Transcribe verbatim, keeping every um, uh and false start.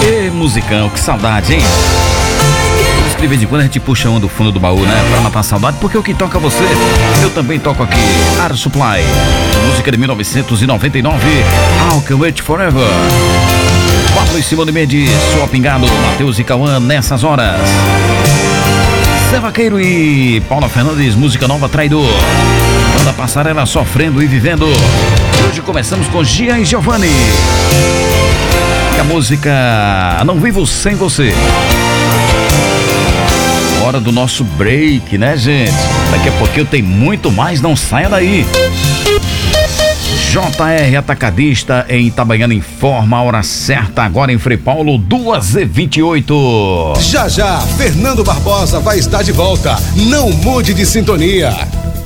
Ê, musicão, que saudade, hein? Por isso que de vez em quando a gente puxa um do fundo do baú, né? Pra matar a saudade, porque o que toca você, eu também toco aqui. Air Supply, música de mil novecentos e noventa e nove, How Can Wait Forever. Pablo e Simone Mendes, Sua Pingado, Matheus e Cauã nessas horas. Zé Vaqueiro e Paula Fernandes, música nova, Traidor. Banda Passarela, Sofrendo e Vivendo. Hoje começamos com Gia e Giovanni. E a música Não Vivo Sem Você. Hora do nosso break, né, gente? Daqui a pouquinho tem muito mais, não saia daí. J R Atacadista em Itabaiana informa a hora certa agora em Frei Paulo, duas e vinte e oito. Já já, Fernando Barbosa vai estar de volta. Não mude de sintonia.